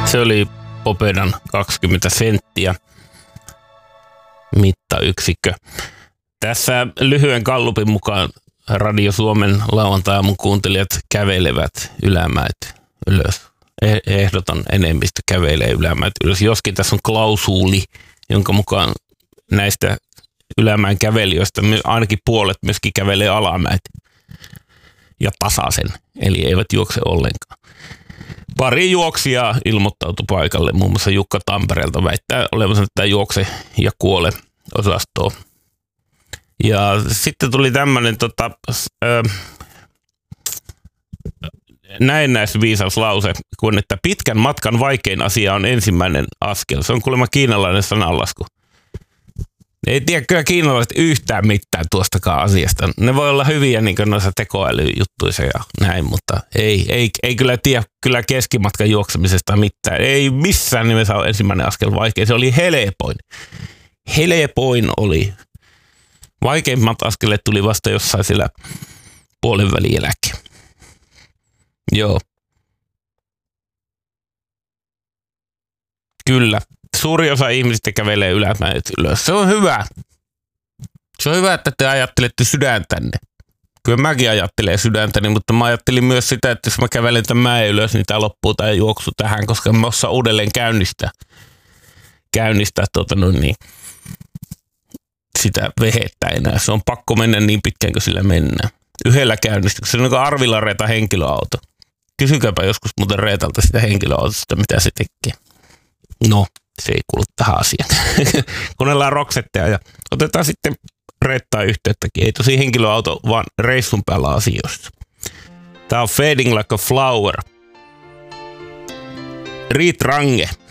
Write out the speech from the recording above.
Se oli Popedan 20 senttiä mittayksikkö. Tässä lyhyen gallupin mukaan Radio Suomen lauantai-aamun kuuntelijat kävelevät ylämäet ylös. Ehdoton enemmistö kävelee ylämäet ylös. Joskin tässä on klausuuli, jonka mukaan näistä ylämäen kävelijöistä ainakin puolet myöskin kävelee alamäet ja tasaisen, eli eivät juokse ollenkaan. Pari juoksijaa ilmoittautui paikalle, muun muassa Jukka Tampereelta väittää olevansa tätä juokse ja kuole -osastoa. Ja sitten tuli tämmöinen näennäisviisauslause, kun että pitkän matkan vaikein asia on ensimmäinen askel. Se on kuulemma kiinalainen sananlasku. Ei tiedä kyllä kiinalaiset yhtään mitään tuostakaan asiasta. Ne voi olla hyviä niin kuin noissa tekoälyjuttuissa ja näin, mutta ei kyllä tiedä kyllä keskimatkan juoksemisesta mitään. Ei missään nimessä ole ensimmäinen askel vaikea. Se oli helpoin. Helpoin oli. Vaikeimmat askeleet tuli vasta jossain siellä puolen välin jälkeen. Joo. Kyllä. Suuri osa ihmisistä kävelee ylämäet ylös. Se on hyvä. Se on hyvä, että te ajattelette sydäntänne. Kyllä mäkin ajattelen sydäntäni, mutta mä ajattelin myös sitä, että jos mä kävelen tämän mäen ylös, niin tää loppuu tämä juoksu tähän, koska mä osaan uudelleen käynnistää sitä vehettä enää. Se on pakko mennä niin pitkään, kuin sillä mennään. Yhdellä käynnistyksellä. Se on niin kuin Arvilla Reeta henkilöauto. Kysykääpä joskus muuten Reetalta sitä henkilöautosta, mitä se tekee. No, se ei kuulu tähän asiaan. Kuunnellaan Roxettea ja otetaan sitten Reettaan yhteyttäkin. Ei tosi henkilöauto, vaan reissun päällä asioista. Tää on Fading Like a Flower. Riit Range.